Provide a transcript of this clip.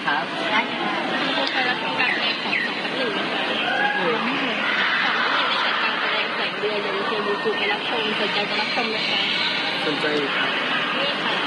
ครับได้ค่ะคุณครูเคยรับชมการแสดงของ2/1ไหมคะไม่เคย2/1ได้จัดการแสดงแสงเดือนอยู่ในเชิงยูทูบไปรับชมสนใจจะรับชมไหมคะสนใจอยู่ครับนี่ค่ะ